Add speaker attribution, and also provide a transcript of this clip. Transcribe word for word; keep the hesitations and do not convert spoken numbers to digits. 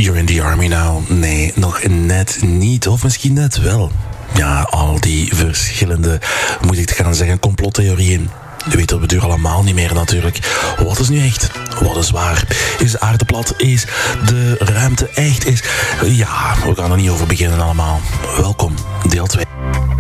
Speaker 1: You're in the army now. Nee, nog net niet. Of misschien net wel. Ja, al die verschillende, moet ik gaan zeggen, complottheorieën. Je weet dat we het allemaal niet meer natuurlijk. Wat is nu echt? Wat is waar? Is de aarde plat? Is de ruimte echt? Is... Ja, we gaan er niet over beginnen allemaal. Welkom, deel twee.